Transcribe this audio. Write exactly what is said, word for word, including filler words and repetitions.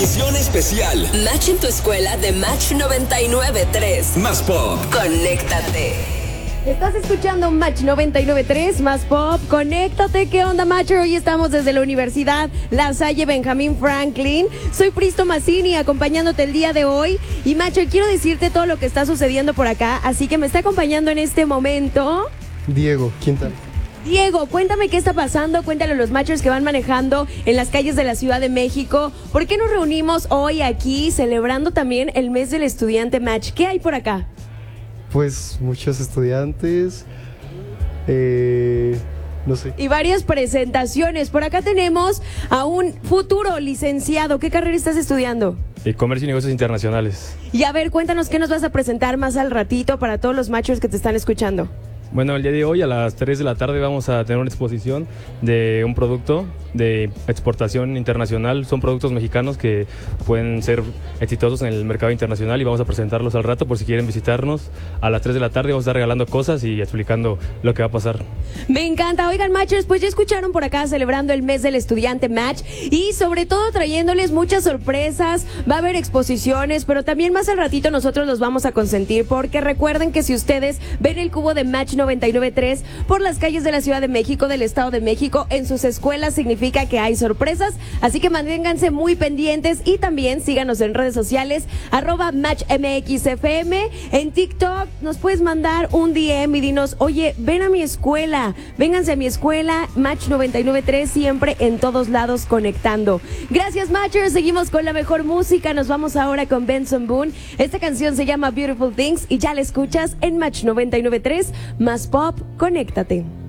Edición especial. Match en tu escuela de Match noventa y nueve punto tres. Más Pop. Conéctate. Estás escuchando Match noventa y nueve punto tres, Más Pop, conéctate. ¿Qué onda, Matcher? Hoy estamos desde la Universidad La Salle Benjamín Franklin. Soy Pristo Mazzini, acompañándote el día de hoy. Y, Matcher, quiero decirte todo lo que está sucediendo por acá, así que me está acompañando en este momento Diego, ¿quién tal? Diego, cuéntame qué está pasando, cuéntale a los Matchers que van manejando en las calles de la Ciudad de México. ¿Por qué nos reunimos hoy aquí celebrando también el mes del estudiante Match? ¿Qué hay por acá? Pues muchos estudiantes, eh, no sé. Y varias presentaciones. Por acá tenemos a un futuro licenciado. ¿Qué carrera estás estudiando? Y Comercio y Negocios Internacionales. Y a ver, cuéntanos qué nos vas a presentar más al ratito para todos los Matchers que te están escuchando. Bueno, el día de hoy a las tres de la tarde vamos a tener una exposición de un producto de exportación internacional. Son productos mexicanos que pueden ser exitosos en el mercado internacional y vamos a presentarlos al rato por si quieren visitarnos. A las tres de la tarde vamos a estar regalando cosas y explicando lo que va a pasar. Me encanta. Oigan, Matchers, pues ya escucharon por acá celebrando el mes del estudiante Match y sobre todo trayéndoles muchas sorpresas. Va a haber exposiciones, pero también más al ratito nosotros los vamos a consentir, porque recuerden que si ustedes ven el cubo de Match noventa y nueve punto tres por las calles de la Ciudad de México, del Estado de México, en sus escuelas, significa que hay sorpresas, así que manténganse muy pendientes y también síganos en redes sociales, arroba MatchMXFM, en TikTok nos puedes mandar un D M y dinos, oye, ven a mi escuela, vénganse a mi escuela, Match noventa y nueve punto tres, siempre en todos lados conectando. Gracias, Matchers, seguimos con la mejor música, nos vamos ahora con Benson Boone, esta canción se llama Beautiful Things y ya la escuchas en Match noventa y nueve punto tres, Más Pop, conéctate.